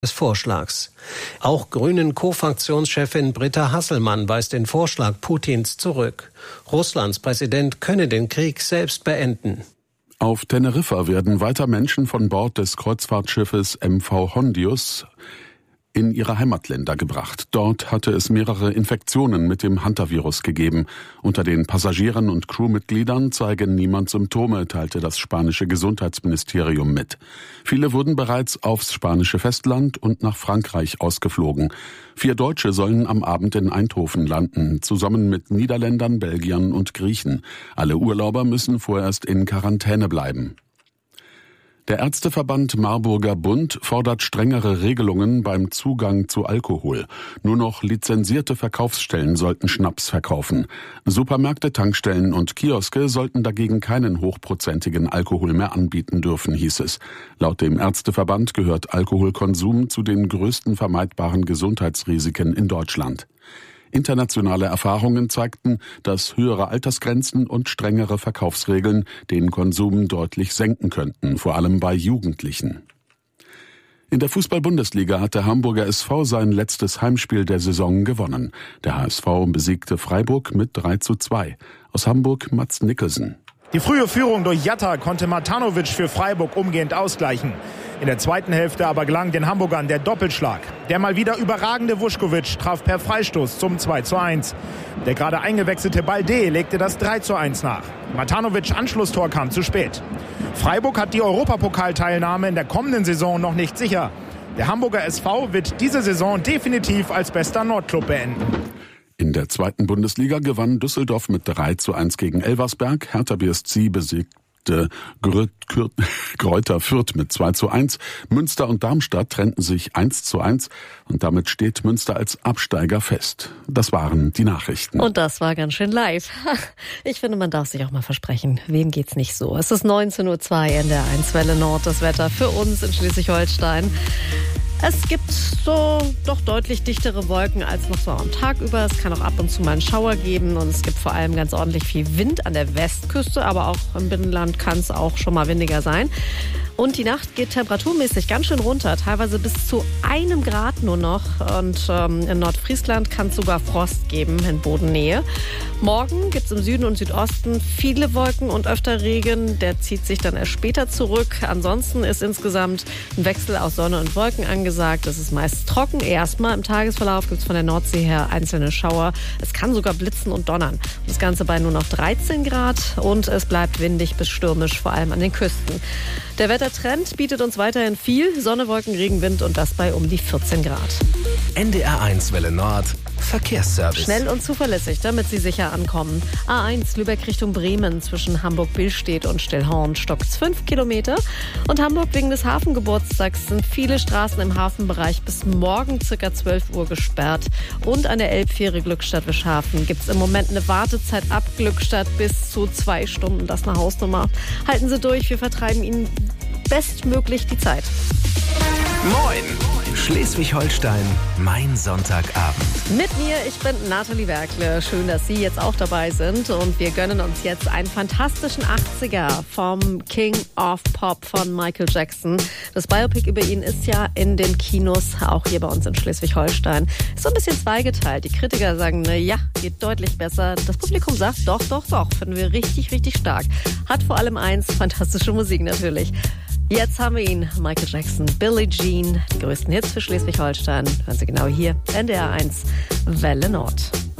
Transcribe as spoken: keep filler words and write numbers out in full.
des Vorschlags. Auch Grünen-Co-Fraktionschefin Britta Hasselmann weist den Vorschlag Putins zurück. Russlands Präsident könne den Krieg selbst beenden. Auf Teneriffa werden weiter Menschen von Bord des Kreuzfahrtschiffes M V Hondius in ihre Heimatländer gebracht. Dort hatte es mehrere Infektionen mit dem Hantavirus gegeben. Unter den Passagieren und Crewmitgliedern zeige niemand Symptome, teilte das spanische Gesundheitsministerium mit. Viele wurden bereits aufs spanische Festland und nach Frankreich ausgeflogen. Vier Deutsche sollen am Abend in Eindhoven landen, zusammen mit Niederländern, Belgiern und Griechen. Alle Urlauber müssen vorerst in Quarantäne bleiben. Der Ärzteverband Marburger Bund fordert strengere Regelungen beim Zugang zu Alkohol. Nur noch lizenzierte Verkaufsstellen sollten Schnaps verkaufen. Supermärkte, Tankstellen und Kioske sollten dagegen keinen hochprozentigen Alkohol mehr anbieten dürfen, hieß es. Laut dem Ärzteverband gehört Alkoholkonsum zu den größten vermeidbaren Gesundheitsrisiken in Deutschland. Internationale Erfahrungen zeigten, dass höhere Altersgrenzen und strengere Verkaufsregeln den Konsum deutlich senken könnten, vor allem bei Jugendlichen. In der Fußball-Bundesliga hat der Hamburger S V sein letztes Heimspiel der Saison gewonnen. Der H S V besiegte Freiburg mit drei zu zwei. Aus Hamburg Mats Nicholson. Die frühe Führung durch Jatta konnte Matanovic für Freiburg umgehend ausgleichen. In der zweiten Hälfte aber gelang den Hamburgern der Doppelschlag. Der mal wieder überragende Vuskovic traf per Freistoß zum zwei zu eins. Der gerade eingewechselte Balde legte das drei zu eins nach. Matanovic' Anschlusstor kam zu spät. Freiburg hat die Europapokalteilnahme in der kommenden Saison noch nicht sicher. Der Hamburger S V wird diese Saison definitiv als bester Nordclub beenden. In der zweiten Bundesliga gewann Düsseldorf mit drei zu eins gegen Elversberg. Hertha B S C besiegte Greuther Fürth mit zwei zu eins. Münster und Darmstadt trennten sich eins zu eins und damit steht Münster als Absteiger fest. Das waren die Nachrichten. Und das war ganz schön live. Ich finde, man darf sich auch mal versprechen. Wem geht's nicht so? Es ist neunzehn Uhr zwei in der eins Welle Nord. Das Wetter für uns in Schleswig-Holstein. Es gibt so doch deutlich dichtere Wolken als noch so am Tag über. Es kann auch ab und zu mal einen Schauer geben und es gibt vor allem ganz ordentlich viel Wind an der Westküste, aber auch im Binnenland kann es auch schon mal windiger sein. Und die Nacht geht temperaturmäßig ganz schön runter, teilweise bis zu einem Grad nur noch. Und ähm, in Nordfriesland kann es sogar Frost geben in Bodennähe. Morgen gibt es im Süden und Südosten viele Wolken und öfter Regen. Der zieht sich dann erst später zurück. Ansonsten ist insgesamt ein Wechsel aus Sonne und Wolken angesagt. Es ist meist trocken. Erstmal im Tagesverlauf gibt es von der Nordsee her einzelne Schauer. Es kann sogar blitzen und donnern. Das Ganze bei nur noch dreizehn Grad und es bleibt windig bis stürmisch, vor allem an den Küsten. Der Wettertrend bietet uns weiterhin viel Sonne, Wolken, Regen, Wind und das bei um die vierzehn Grad. N D R eins Welle Nord. Verkehrsservice. Schnell und zuverlässig, damit Sie sicher ankommen. A eins Lübeck Richtung Bremen zwischen Hamburg-Billstedt und Stillhorn stockt's fünf Kilometer. Und Hamburg wegen des Hafengeburtstags sind viele Straßen im Hafenbereich bis morgen ca. zwölf Uhr gesperrt. Und an der Elbfähre Glückstadt-Wischhafen gibt's im Moment eine Wartezeit ab Glückstadt bis zu zwei Stunden. Das ist eine Hausnummer. Halten Sie durch, wir vertreiben Ihnen bestmöglich die Zeit. Moin! Schleswig-Holstein, mein Sonntagabend. Mit mir, ich bin Nathalie Werkle. Schön, dass Sie jetzt auch dabei sind. Und wir gönnen uns jetzt einen fantastischen achtziger vom King of Pop von Michael Jackson. Das Biopic über ihn ist ja in den Kinos, auch hier bei uns in Schleswig-Holstein. Ist so ein bisschen zweigeteilt. Die Kritiker sagen, na ja, geht deutlich besser. Das Publikum sagt, doch, doch, doch. Finden wir richtig, richtig stark. Hat vor allem eins, fantastische Musik natürlich. Jetzt haben wir ihn, Michael Jackson, Billie Jean, die größten Hits für Schleswig-Holstein. Hören Sie genau hier, N D R eins Welle Nord.